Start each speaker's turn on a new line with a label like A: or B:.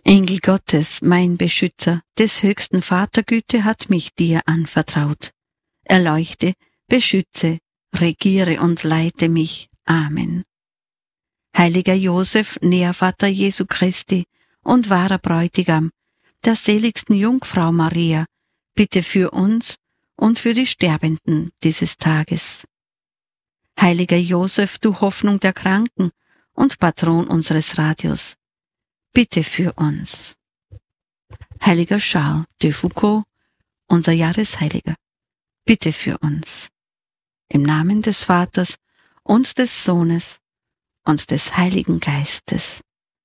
A: Engel Gottes, mein Beschützer, des höchsten Vatergüte hat mich dir anvertraut. Erleuchte, beschütze, regiere und leite mich. Amen. Heiliger Josef, Nährvater Jesu Christi und wahrer Bräutigam der seligsten Jungfrau Maria, bitte für uns und für die Sterbenden dieses Tages. Heiliger Josef, du Hoffnung der Kranken und Patron unseres Radios, bitte für uns. Heiliger Charles de Foucauld, unser Jahresheiliger, bitte für uns. Im Namen des Vaters und des Sohnes und des Heiligen Geistes.